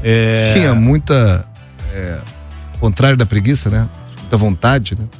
Tinha muita, contrário da preguiça, né? Muita vontade, né?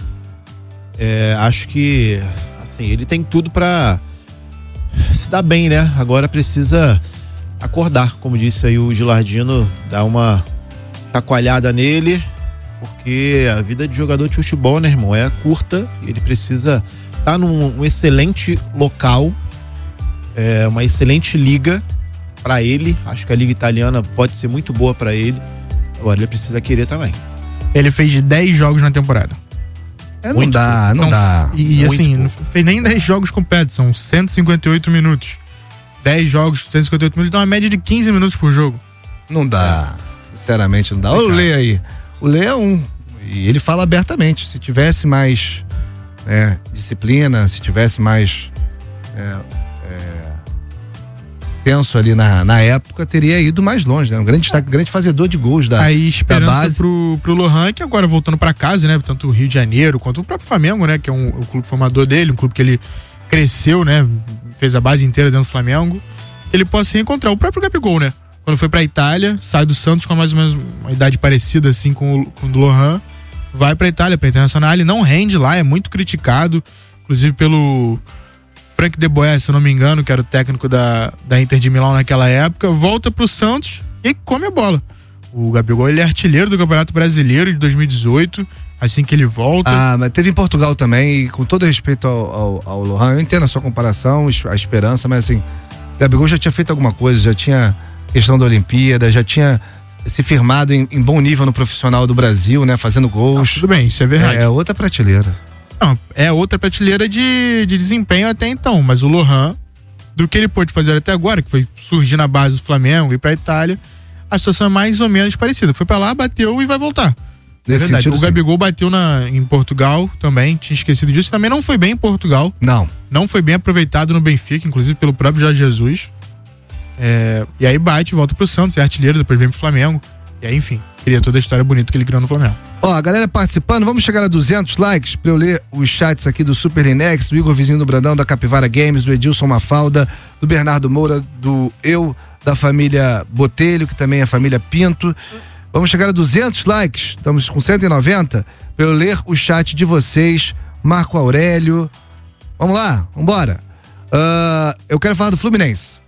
Acho que, assim, ele tem tudo pra se dar bem, né? Agora precisa acordar, como disse aí o Gilardino, dar uma chacoalhada nele, porque a vida de jogador de futebol, né, irmão, é curta. Ele precisa estar num excelente local, uma excelente liga pra ele. Acho que a liga italiana pode ser muito boa pra ele. Agora ele precisa querer também. Ele fez 10 jogos na temporada. Não dá. E assim, não fez nem 10 jogos completos, são 158 minutos. 10 jogos, 158 minutos, dá uma média de 15 minutos por jogo. Não dá. Sinceramente, não dá. Olha o Lê aí. O Lê é e ele fala abertamente. Se tivesse mais disciplina, se tivesse mais tenso ali na época, teria ido mais longe, né? Um grande destaque, grande fazedor de gols da Aí esperança da base. pro Lohan, que agora voltando pra casa, né? Tanto o Rio de Janeiro quanto o próprio Flamengo, né? Que é o clube formador dele, um clube que ele cresceu, né? Fez a base inteira dentro do Flamengo. Ele possa se reencontrar. O próprio Gabigol, né? Quando foi pra Itália, sai do Santos com mais ou menos uma idade parecida assim com o do Lohan, vai pra Itália, pra Internacional, ele não rende lá, é muito criticado, inclusive pelo Frank De Boer, se eu não me engano, que era o técnico da Inter de Milão naquela época, volta pro Santos e come a bola. O Gabigol, ele é artilheiro do Campeonato Brasileiro de 2018, assim que ele volta. Mas teve em Portugal também, e com todo respeito ao Lohan, eu entendo a sua comparação, a esperança, mas assim, o Gabigol já tinha feito alguma coisa, já tinha questão da Olimpíada, já tinha se firmado em bom nível no profissional do Brasil, né, fazendo gols. Tudo bem, isso é verdade. É outra prateleira. Não, é outra prateleira de desempenho até então, mas o Lohan, do que ele pôde fazer até agora, que foi surgir na base do Flamengo e ir pra Itália, a situação é mais ou menos parecida. Foi pra lá, bateu e vai voltar. É verdade. O Gabigol bateu em Portugal também, tinha esquecido disso. Também não foi bem em Portugal. Não foi bem aproveitado no Benfica, inclusive pelo próprio Jorge Jesus. E aí bate, volta pro Santos, é artilheiro, depois vem pro Flamengo. E aí, enfim, cria toda a história bonita que ele criou no Flamengo. A galera participando, vamos chegar a 200 likes pra eu ler os chats aqui do Super Linex, do Igor Vizinho do Brandão, da Capivara Games, do Edilson Mafalda, do Bernardo Moura, da família Botelho, que também é a família Pinto. Vamos chegar a 200 likes, estamos com 190, pra eu ler o chat de vocês. Marco Aurélio, vamos lá, vambora. Eu quero falar do Fluminense.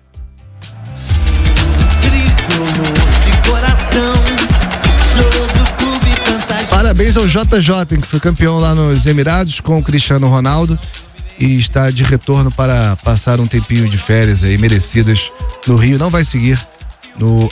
De coração, sou do clube Fantástico. Parabéns ao JJ, que foi campeão lá nos Emirados com o Cristiano Ronaldo e está de retorno para passar um tempinho de férias aí, merecidas no Rio. Não vai seguir no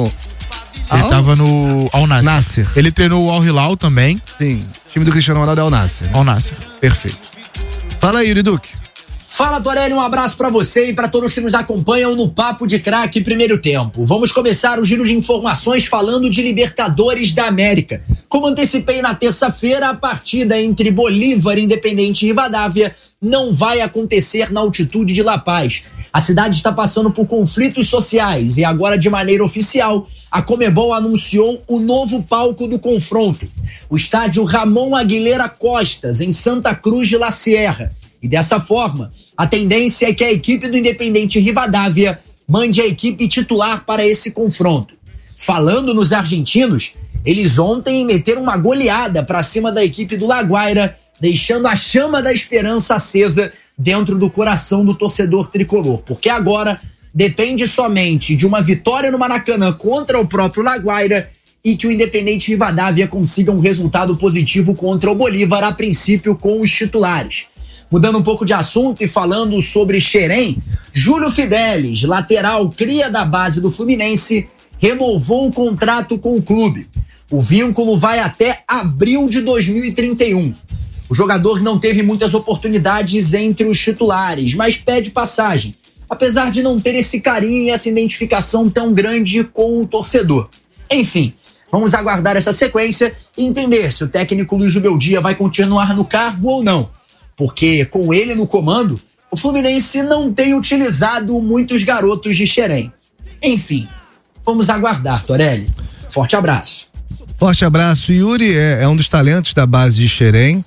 Ele tava no Al Nassr. Ele treinou o Al Hilal também. Sim, o time do Cristiano Ronaldo é Al Nassr. Al Nassr. Perfeito. Fala aí, Yuri Duque. Fala, Torelli, um abraço pra você e pra todos que nos acompanham no Papo de Craque Primeiro Tempo. Vamos começar o giro de informações falando de Libertadores da América. Como antecipei na terça-feira, a partida entre Bolívar, Independente e Rivadavia não vai acontecer na altitude de La Paz. A cidade está passando por conflitos sociais e agora, de maneira oficial, a Conmebol anunciou o novo palco do confronto. O estádio Ramon Aguilera Costas, em Santa Cruz de La Sierra. E dessa forma, a tendência é que a equipe do Independente Rivadavia mande a equipe titular para esse confronto. Falando nos argentinos, eles ontem meteram uma goleada para cima da equipe do La Guaira, deixando a chama da esperança acesa dentro do coração do torcedor tricolor. Porque agora depende somente de uma vitória no Maracanã contra o próprio La Guaira e que o Independente Rivadavia consiga um resultado positivo contra o Bolívar, a princípio com os titulares. Mudando um pouco de assunto e falando sobre Xerém, Júlio Fidelis, lateral cria da base do Fluminense, renovou o contrato com o clube. O vínculo vai até abril de 2031. O jogador não teve muitas oportunidades entre os titulares, mas pede passagem, apesar de não ter esse carinho e essa identificação tão grande com o torcedor. Enfim, vamos aguardar essa sequência e entender se o técnico Luiz Ubeldia vai continuar no cargo ou não. Porque com ele no comando, o Fluminense não tem utilizado muitos garotos de Xerém. Enfim, vamos aguardar, Torelli. Forte abraço. Forte abraço. Yuri é um dos talentos da base de Xerém,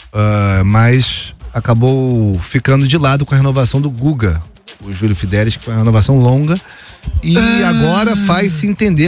mas acabou ficando de lado com a renovação do Guga, o Júlio Fidelis, que foi uma renovação longa, e agora faz-se entender